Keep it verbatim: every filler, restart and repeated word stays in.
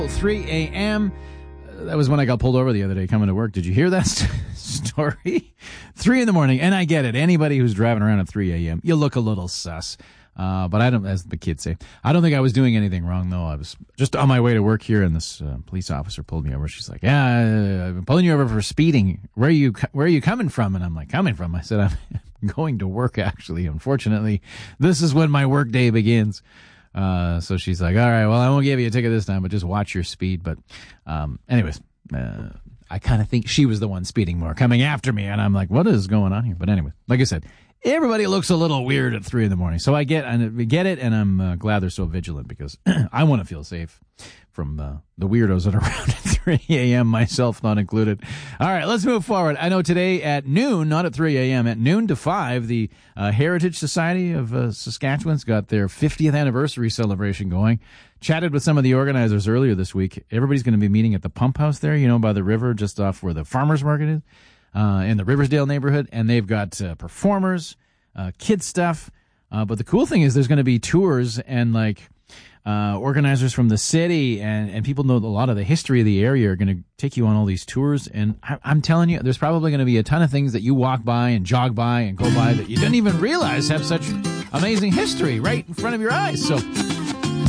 three a.m. That was when I got pulled over the other day coming to work. Did you hear that st- story? Three in the morning, and I get it. Anybody who's driving around at three a.m., you look a little sus. Uh, but I don't, as the kids say, I don't think I was doing anything wrong, though. I was just on my way to work here, and this uh, police officer pulled me over. She's like, yeah, I've been pulling you over for speeding. Where are you, where are you coming from? And I'm like, coming from? I said, I'm going to work, actually. Unfortunately, this is when my work day begins. Uh, so she's like, all right, well, I won't give you a ticket this time, but just watch your speed. But, um, anyways, uh, I kind of think she was the one speeding more, coming after me. And I'm like, what is going on here? But anyway, like I said, everybody looks a little weird at three in the morning. So I get, and we get it. And I'm uh, glad they're so vigilant because I want to feel safe from uh, the weirdos that are around at three a.m., myself not included. All right, let's move forward. I know today at noon, not at three a.m., at noon to five, the uh, Heritage Society of uh, Saskatchewan's got their fiftieth anniversary celebration going. Chatted with some of the organizers earlier this week. Everybody's going to be meeting at the pump house there, you know, by the river, just off where the farmers market is, uh, in the Riversdale neighborhood. And they've got uh, performers, uh, kid stuff. Uh, but the cool thing is there's going to be tours and, like, Uh, organizers from the city and, and people know a lot of the history of the area are going to take you on all these tours. And I, I'm telling you, there's probably going to be a ton of things that you walk by and jog by and go by that you didn't even realize have such amazing history right in front of your eyes. So